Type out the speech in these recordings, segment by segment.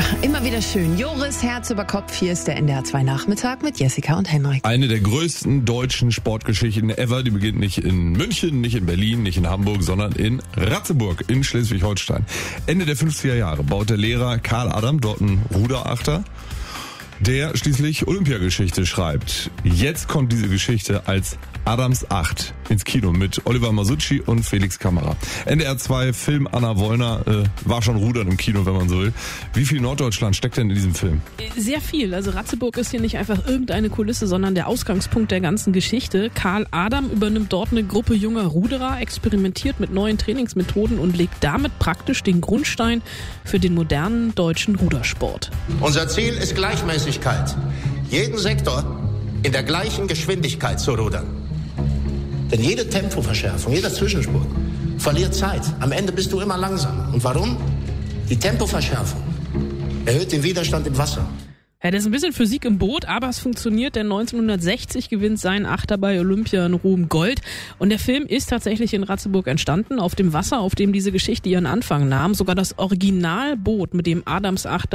immer wieder schön. Joris, Herz über Kopf. Hier ist der NDR 2 Nachmittag mit Jessica und Henrik. Eine der größten deutschen Sportgeschichten ever. Die beginnt nicht in München, nicht in Berlin, nicht in Hamburg, sondern in Ratzeburg in Schleswig-Holstein. Ende der 50er Jahre baut der Lehrer Karl Adam dort einen Ruderachter, der schließlich Olympiageschichte schreibt. Jetzt kommt diese Geschichte als Adams 8 ins Kino mit Oliver Masucci und Felix Kammerer. NDR 2 Film Anna Wollner war schon Rudern im Kino, wenn man so will. Wie viel Norddeutschland steckt denn in diesem Film? Sehr viel. Also Ratzeburg ist hier nicht einfach irgendeine Kulisse, sondern der Ausgangspunkt der ganzen Geschichte. Karl Adam übernimmt dort eine Gruppe junger Ruderer, experimentiert mit neuen Trainingsmethoden und legt damit praktisch den Grundstein für den modernen deutschen Rudersport. Unser Ziel ist Gleichmäßigkeit. Jeden Sektor in der gleichen Geschwindigkeit zu rudern. Denn jede Tempoverschärfung, jeder Zwischensprung verliert Zeit. Am Ende bist du immer langsamer. Und warum? Die Tempoverschärfung erhöht den Widerstand im Wasser. Ja, das ist ein bisschen Physik im Boot, aber es funktioniert, denn 1960 gewinnt sein Achter bei Olympia in Rom Gold. Und der Film ist tatsächlich in Ratzeburg entstanden, auf dem Wasser, auf dem diese Geschichte ihren Anfang nahm. Sogar das Originalboot, mit dem Adams Achter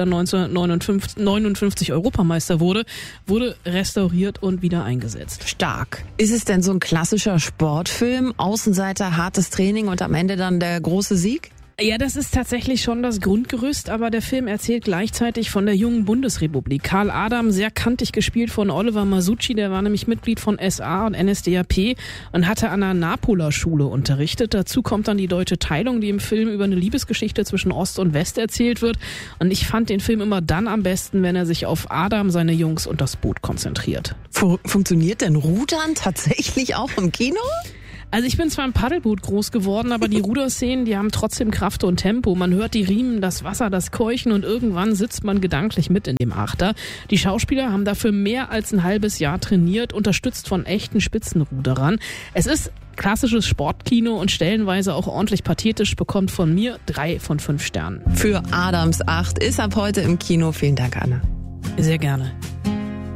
1959 Europameister wurde restauriert und wieder eingesetzt. Stark. Ist es denn so ein klassischer Sportfilm? Außenseiter, hartes Training und am Ende dann der große Sieg? Ja, das ist tatsächlich schon das Grundgerüst, aber der Film erzählt gleichzeitig von der jungen Bundesrepublik. Karl Adam, sehr kantig gespielt von Oliver Masucci, der war nämlich Mitglied von SA und NSDAP und hatte an der Napoler Schule unterrichtet. Dazu kommt dann die deutsche Teilung, die im Film über eine Liebesgeschichte zwischen Ost und West erzählt wird. Und ich fand den Film immer dann am besten, wenn er sich auf Adam, seine Jungs und das Boot konzentriert. Funktioniert denn Rudern tatsächlich auch im Kino? Also ich bin zwar im Paddelboot groß geworden, aber die Ruderszenen, die haben trotzdem Kraft und Tempo. Man hört die Riemen, das Wasser, das Keuchen und irgendwann sitzt man gedanklich mit in dem Achter. Die Schauspieler haben dafür mehr als ein halbes Jahr trainiert, unterstützt von echten Spitzenruderern. Es ist klassisches Sportkino und stellenweise auch ordentlich pathetisch, bekommt von mir 3 von 5 Sternen. Für Adams 8 ist ab heute im Kino. Vielen Dank, Anna. Sehr gerne.